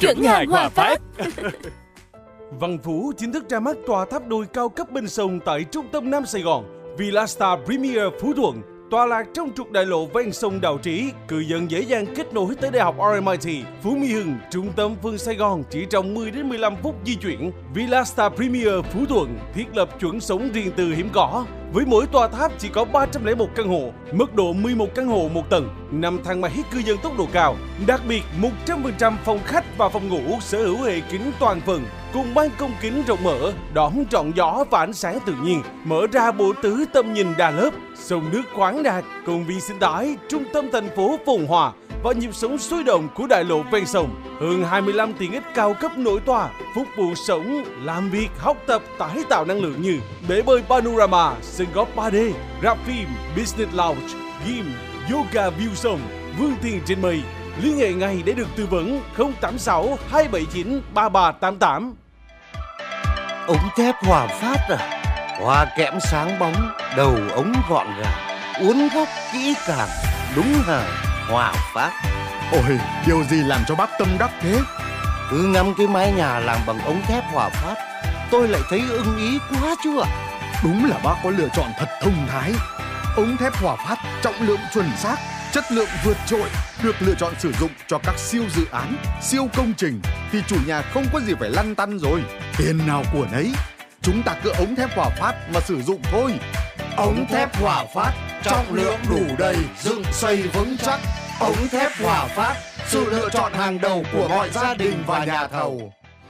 Chuẩn hàng Hòa Phát. Văn Phú chính thức ra mắt tòa tháp đôi cao cấp bên sông tại trung tâm Nam Sài Gòn. Villa Star Premier Phú Thuận, tọa lạc trong trục đại lộ ven sông Đào Trí, cư dân dễ dàng kết nối tới Đại học RMIT, Phú Mỹ Hưng, trung tâm phương Sài Gòn chỉ trong 10 đến 15 phút di chuyển. Villa Star Premier Phú Thuận thiết lập chuẩn sống riêng tư hiếm có. Với mỗi tòa tháp chỉ có 301 căn hộ, mức độ 11 căn hộ một tầng, 5 thang máy cư dân tốc độ cao. Đặc biệt, 100% phòng khách và phòng ngủ sở hữu hệ kính toàn phần, cùng ban công kính rộng mở, đón trọn gió và ánh sáng tự nhiên, mở ra bộ tứ tầm nhìn đa lớp, sông nước khoáng đạt, công viên sinh thái, trung tâm thành phố phồn hoa và nhịp sống sôi động của đại lộ ven sông. Hơn 25 tiện ích cao cấp nổi tòa, phục vụ sống, làm việc, học tập, tái tạo năng lượng như bể bơi panorama, sân golf 3D, rạp phim, business lounge, gym, yoga view sông, vươn tiền trên mây. Liên hệ ngay để được tư vấn 086 279 3388. Ống thép Hòa Phát à? Hoa kẽm sáng bóng, đầu ống gọn gàng, uốn góc kỹ càng, đúng hàng Hòa Phát. Ôi, điều gì làm cho bác tâm đắc thế? Cứ ngắm cái mái nhà làm bằng ống thép Hòa Phát, tôi lại thấy ưng ý quá chứ ạ. Đúng là bác có lựa chọn thật thông thái. Ống thép Hòa Phát trọng lượng chuẩn xác, chất lượng vượt trội, được lựa chọn sử dụng cho các siêu dự án, siêu công trình thì chủ nhà không có gì phải lăn tăn rồi. Tiền nào của nấy, chúng ta cứ ống thép Hòa Phát mà sử dụng thôi. Ống thép Hòa Phát, trọng lượng đủ đầy, dựng xây vững chắc. Ống thép Hòa Phát, sự lựa chọn hàng đầu của mọi gia đình và nhà thầu.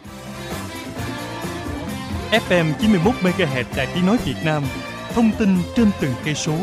FM 91 MHz Đài Tiếng nói Việt Nam, thông tin trên từng cây số.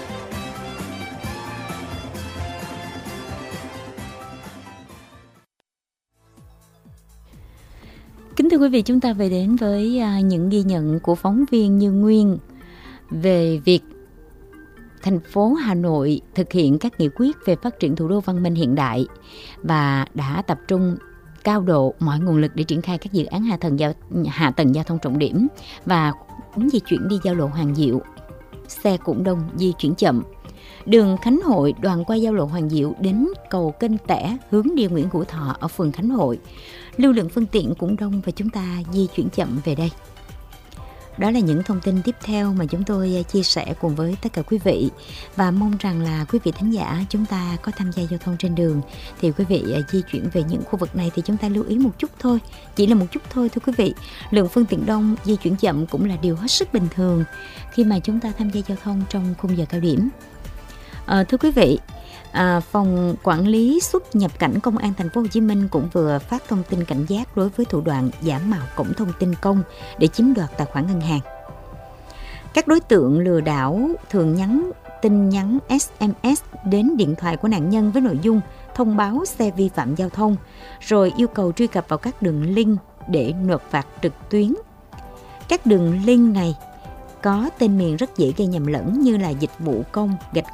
Kính thưa quý vị, chúng ta về đến với những ghi nhận của phóng viên Như Nguyên về việc thành phố Hà Nội thực hiện các nghị quyết về phát triển thủ đô văn minh hiện đại và đã tập trung cao độ mọi nguồn lực để triển khai các dự án hạ tầng giao thông trọng điểm và muốn di chuyển đi giao lộ Hoàng Diệu. Xe cũng đông, di chuyển chậm. Đường Khánh Hội đoạn qua giao lộ Hoàng Diệu đến cầu Kênh Tẻ hướng đi Nguyễn Hữu Thọ ở phường Khánh Hội. Lưu lượng phương tiện cũng đông và chúng ta di chuyển chậm về đây. Đó là những thông tin tiếp theo mà chúng tôi chia sẻ cùng với tất cả quý vị. Và mong rằng là quý vị thính giả chúng ta có tham gia giao thông trên đường thì quý vị di chuyển về những khu vực này thì chúng ta lưu ý một chút thôi. Chỉ là một chút thôi thưa quý vị. Lượng phương tiện đông, di chuyển chậm cũng là điều hết sức bình thường khi mà chúng ta tham gia giao thông trong khung giờ cao điểm. Thưa quý vị, Phòng Quản lý xuất nhập cảnh Công an Thành phố Hồ Chí Minh cũng vừa phát thông tin cảnh giác đối với thủ đoạn giả mạo cổng thông tin công để chiếm đoạt tài khoản ngân hàng. Các đối tượng lừa đảo thường nhắn tin nhắn SMS đến điện thoại của nạn nhân với nội dung thông báo xe vi phạm giao thông, rồi yêu cầu truy cập vào các đường link để nộp phạt trực tuyến. Các đường link này có tên miền rất dễ gây nhầm lẫn như là dịch vụ công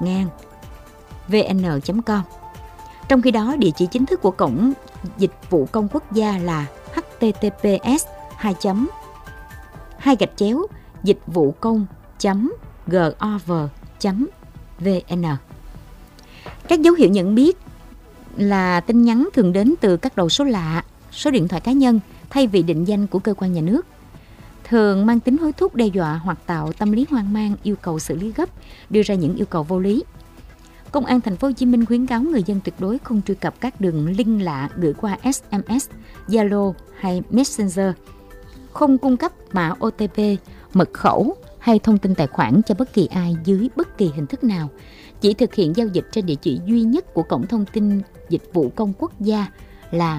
_vn.com. Trong khi đó, địa chỉ chính thức của cổng dịch vụ công quốc gia là https://dịch-vụ-công.gov.vn. Các dấu hiệu nhận biết là tin nhắn thường đến từ các đầu số lạ, số điện thoại cá nhân thay vì định danh của cơ quan nhà nước, thường mang tính hối thúc, đe dọa hoặc tạo tâm lý hoang mang, yêu cầu xử lý gấp, đưa ra những yêu cầu vô lý. Công an Thành phố Hồ Chí Minh khuyến cáo người dân tuyệt đối không truy cập các đường link lạ gửi qua SMS, Zalo hay Messenger, không cung cấp mã OTP, mật khẩu hay thông tin tài khoản cho bất kỳ ai dưới bất kỳ hình thức nào. Chỉ thực hiện giao dịch trên địa chỉ duy nhất của cổng thông tin dịch vụ công quốc gia là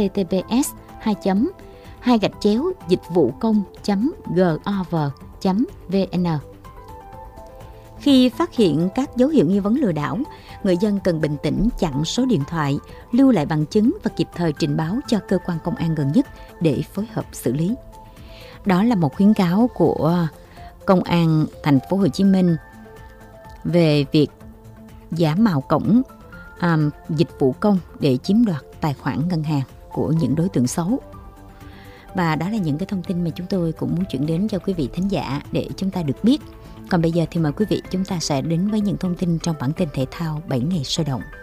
https://dịch-vụ-công.gov.vn. Khi phát hiện các dấu hiệu nghi vấn lừa đảo, người dân cần bình tĩnh chặn số điện thoại, lưu lại bằng chứng và kịp thời trình báo cho cơ quan công an gần nhất để phối hợp xử lý. Đó là một khuyến cáo của Công an Thành phố Hồ Chí Minh về việc giả mạo cổng dịch vụ công để chiếm đoạt tài khoản ngân hàng của những đối tượng xấu. Và đó là những cái thông tin mà chúng tôi cũng muốn chuyển đến cho quý vị thính giả để chúng ta được biết. Còn bây giờ thì mời quý vị chúng ta sẽ đến với những thông tin trong bản tin thể thao 7 ngày sôi động.